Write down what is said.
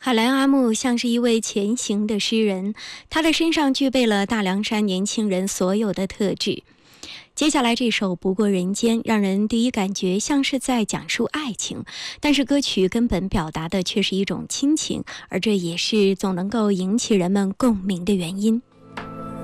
海兰阿木像是一位前行的诗人，他的身上具备了大凉山年轻人所有的特质。接下来这首《不过人间》让人第一感觉像是在讲述爱情，但是歌曲根本表达的却是一种亲情，而这也是总能够引起人们共鸣的原因。